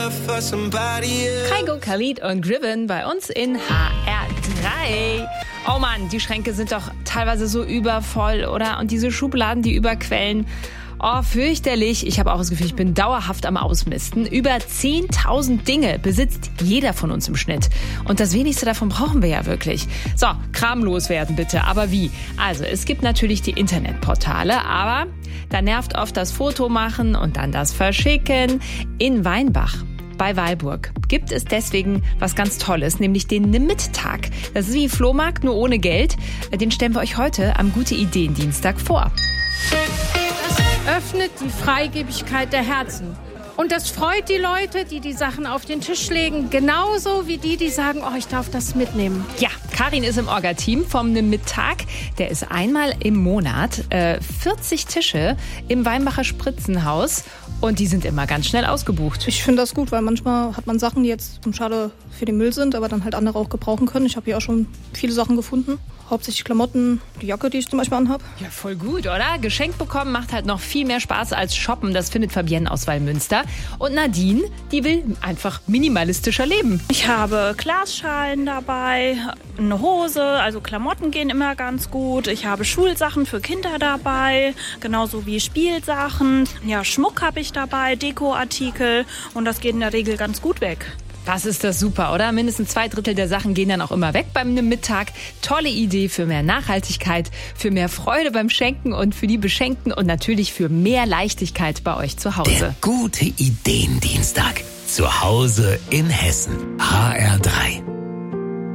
Kygo, Khalid und Driven bei uns in HR3. Oh Mann, die Schränke sind doch teilweise so übervoll, oder? Und diese Schubladen, die überquellen. Oh, fürchterlich. Ich habe auch das Gefühl, ich bin dauerhaft am Ausmisten. Über 10.000 Dinge besitzt jeder von uns im Schnitt. Und das wenigste davon brauchen wir ja wirklich. So, Kram loswerden bitte. Aber wie? Also, es gibt natürlich die Internetportale, aber da nervt oft das Foto machen und dann das Verschicken. In Weinbach bei Weilburg gibt es deswegen was ganz Tolles, nämlich den Nimm-Mit-Tag. Das ist wie Flohmarkt, nur ohne Geld. Den stellen wir euch heute am Gute-Ideen-Dienstag vor. Das öffnet die Freigebigkeit der Herzen. Und das freut die Leute, die die Sachen auf den Tisch legen, genauso wie die sagen, oh, ich darf das mitnehmen. Ja, Karin ist im Orga-Team vom Nimm-Mit-Tag. Der ist einmal im Monat 40 Tische im Weinbacher Spritzenhaus und die sind immer ganz schnell ausgebucht. Ich finde das gut, weil manchmal hat man Sachen, die jetzt zum Schade für den Müll sind, aber dann halt andere auch gebrauchen können. Ich habe hier auch schon viele Sachen gefunden. Hauptsächlich Klamotten, die Jacke, die ich zum Beispiel anhabe. Ja, voll gut, oder? Geschenkt bekommen macht halt noch viel mehr Spaß als shoppen. Das findet Fabienne aus Wallmünster. Und Nadine, die will einfach minimalistischer leben. Ich habe Glasschalen dabei, eine Hose, also Klamotten gehen immer ganz gut. Ich habe Schulsachen für Kinder dabei, genauso wie Spielsachen. Ja, Schmuck habe ich dabei, Dekoartikel und das geht in der Regel ganz gut weg. Das ist das super, oder? Mindestens 2/3 der Sachen gehen dann auch immer weg beim Mittag. Tolle Idee für mehr Nachhaltigkeit, für mehr Freude beim Schenken und für die Beschenkten und natürlich für mehr Leichtigkeit bei euch zu Hause. Der Gute-Ideen-Dienstag. Zu Hause in Hessen. HR3.